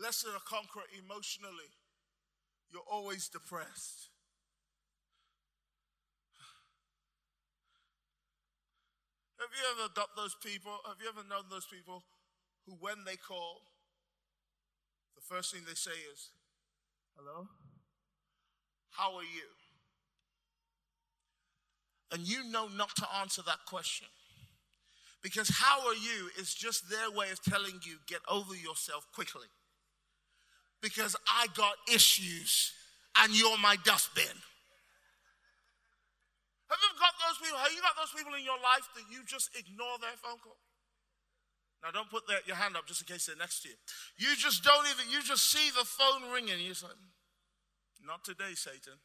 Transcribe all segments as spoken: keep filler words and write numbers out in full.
less than a conqueror emotionally, you're always depressed. Have you ever got those people, have you ever known those people who when they call, the first thing they say is, hello? How are you? And you know not to answer that question. Because how are you is just their way of telling you, get over yourself quickly. Because I got issues and you're my dustbin. Have you got those people? Have you got those people in your life that you just ignore their phone call? Now don't put that, your hand up just in case they're next to you. You just don't even, you just see the phone ringing and you're just like, not today, Satan.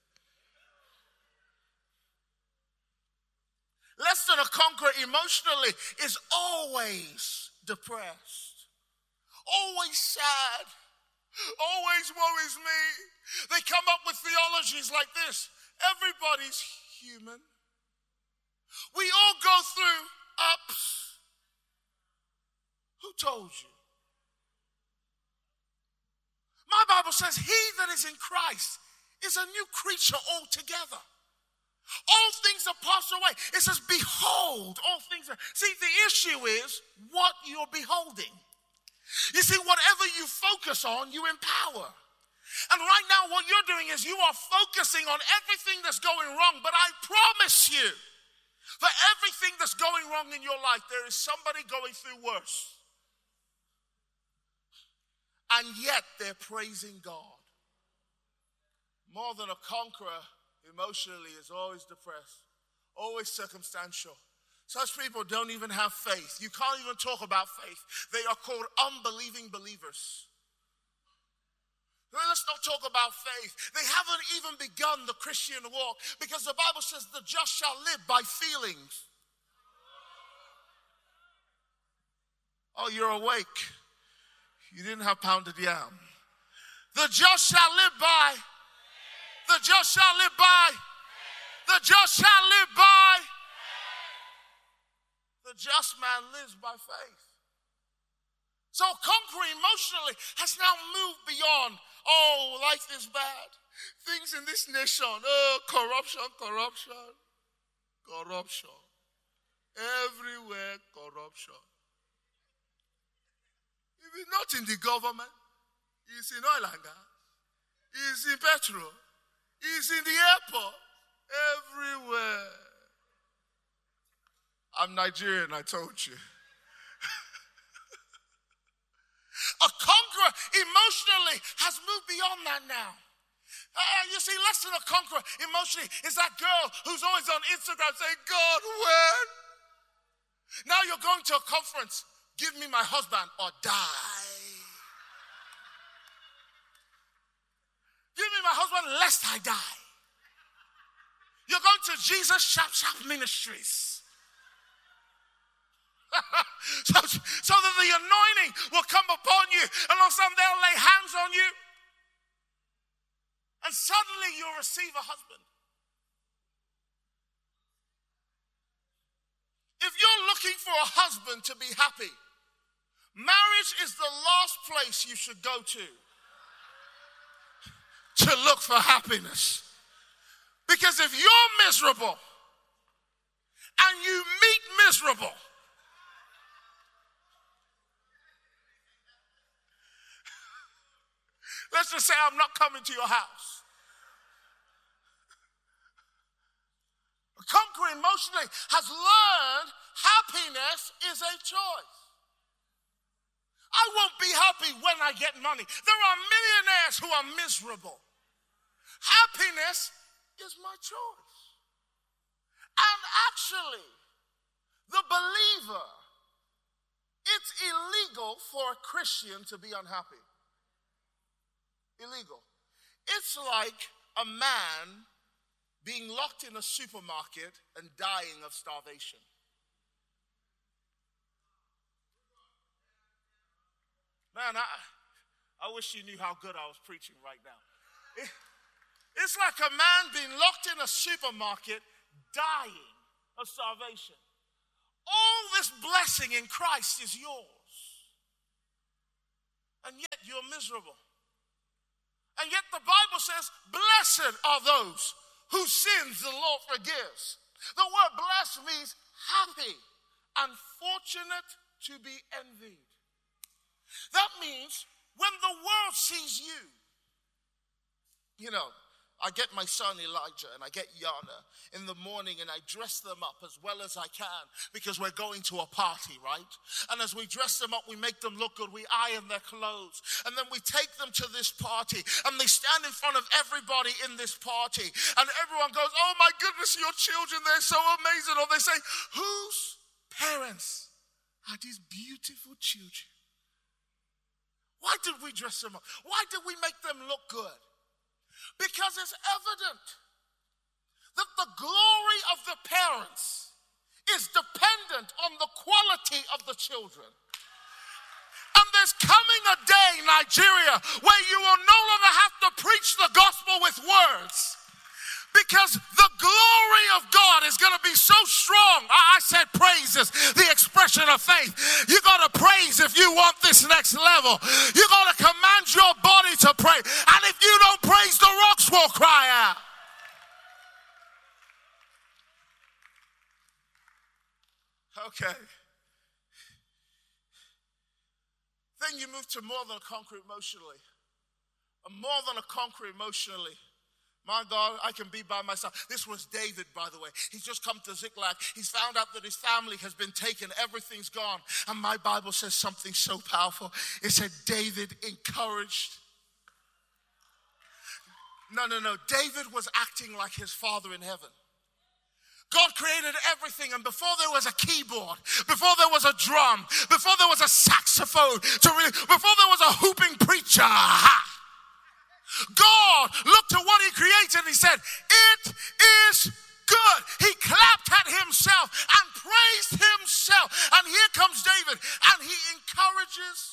Less than a conqueror emotionally is always depressed, always sad, always worries me. They come up with theologies like this. Everybody's human. We all go through ups. Who told you? My Bible says he that is in Christ is a new creature altogether. All things are passed away. It says, behold, all things are. See, the issue is what you're beholding. You see, whatever you focus on, you empower. And right now, what you're doing is you are focusing on everything that's going wrong. But I promise you, for everything that's going wrong in your life, there is somebody going through worse. And yet, they're praising God. More than a conqueror, emotionally is always depressed, always circumstantial. Such people don't even have faith. You can't even talk about faith. They are called unbelieving believers. Let's not talk about faith. They haven't even begun the Christian walk because the Bible says the just shall live by feelings. Oh, you're awake. You didn't have pounded yam. The just shall live by. The just shall live by. The just shall live by. The just man lives by faith. So conquering emotionally has now moved beyond, oh, life is bad. Things in this nation, oh, corruption, corruption, corruption. Everywhere corruption. If it's not in the government, it's in oil and gas, it's in petrol, it's in the airport, everywhere. I'm Nigerian, I told you. A conqueror emotionally has moved beyond that now. Uh, you see, less than a conqueror emotionally is that girl who's always on Instagram saying, God, when? Now you're going to a conference. Give me my husband or die. Give me my husband lest I die. You're going to Jesus Sharp Sharp Ministries. so, so that the anointing will come upon you, and all of a sudden they'll lay hands on you, and suddenly you'll receive a husband. If you're looking for a husband to be happy, marriage is the last place you should go to to look for happiness. Because if you're miserable and you meet miserable, let's just say I'm not coming to your house. A conqueror emotionally has learned happiness is a choice. I won't be happy when I get money. There are millionaires who are miserable. Happiness is my choice. And actually, the believer, it's illegal for a Christian to be unhappy. Illegal. It's like a man being locked in a supermarket and dying of starvation. Man, I, I wish you knew how good I was preaching right now. It, it's like a man being locked in a supermarket dying of starvation. All this blessing in Christ is yours. and yet you're miserable. And yet the Bible says, blessed are those whose sins the Lord forgives. The word blessed means happy and fortunate to be envied. That means when the world sees you, you know, I get my son Elijah and I get Yana in the morning and I dress them up as well as I can because we're going to a party, right? And as we dress them up, we make them look good. We iron their clothes. And then we take them to this party and they stand in front of everybody in this party. And everyone goes, oh my goodness, your children, they're so amazing. Or they say, whose parents are these beautiful children? Why did we dress them up? Why did we make them look good? Because it's evident that the glory of the parents is dependent on the quality of the children. And there's coming a day, Nigeria, where you will no longer have to preach the gospel with words. Because the glory of God is going to be so strong. I said praise is the expression of faith. You got to praise if you want this next level. You got to command your body to pray. And if you don't praise, the rocks will cry out. Okay. Then you move to more than a conqueror emotionally. A more than a conqueror emotionally. My God, I can be by myself. This was David, by the way. He's just come to Ziklag. He's found out that his family has been taken. Everything's gone. And my Bible says something so powerful. It said, David encouraged. No, no, no. David was acting like his Father in heaven. God created everything, and before there was a keyboard, before there was a drum, before there was a saxophone, to really, before there was a hooping preacher, God looked at what he created and he said, it is good. He clapped at himself and praised himself. And here comes David and he encourages.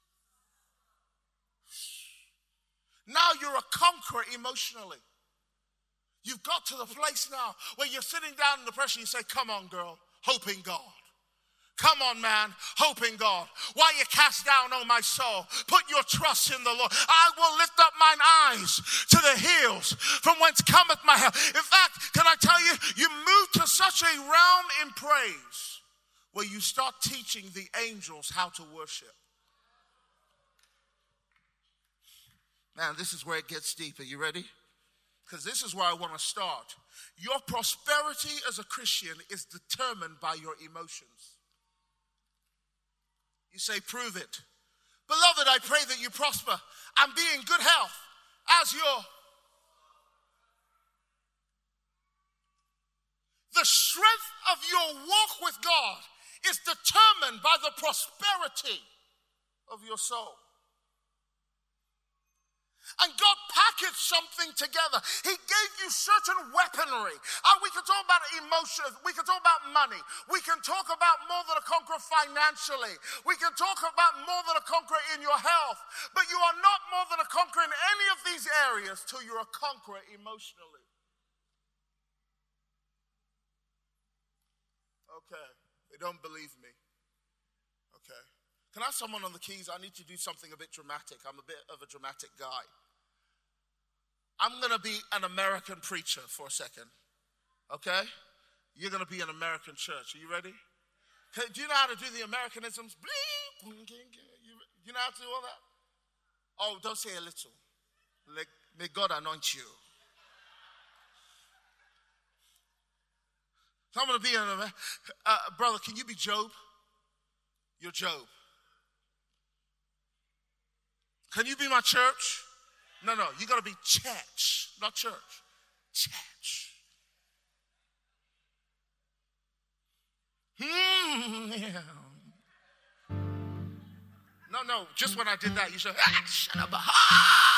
Now you're a conqueror emotionally. You've got to the place now where you're sitting down in the pressure. You say, come on, girl, hope in God. Come on, man, hope in God. Why you cast down, oh my soul? Put your trust in the Lord. I will lift up mine eyes to the hills from whence cometh my help. In fact, can I tell you, you move to such a realm in praise where you start teaching the angels how to worship. Man, this is where it gets deep. Are you ready? Because this is where I want to start. Your prosperity as a Christian is determined by your emotions. You say, prove it. Beloved, I pray that you prosper and be in good health as your. The strength of your walk with God is determined by the prosperity of your soul. And God packaged something together. He gave you certain weaponry. Uh, we can talk about emotions. We can talk about money. We can talk about more than a conqueror financially. We can talk about more than a conqueror in your health. But you are not more than a conqueror in any of these areas till you're a conqueror emotionally. Okay. They don't believe me. Okay. Can I have someone on the keys? I need to do something a bit dramatic. I'm a bit of a dramatic guy. I'm going to be an American preacher for a second. Okay? You're going to be an American church. Are you ready? Do you know how to do the Americanisms? You know how to do all that? Oh, don't say a little. May God anoint you. So I'm going to be an uh, brother, can you be Job? You're Job. Can you be my church? No, no, you got to be church, not church. Church. Hmm, yeah. No, no, just when I did that, you said, ah, shut up. Ah!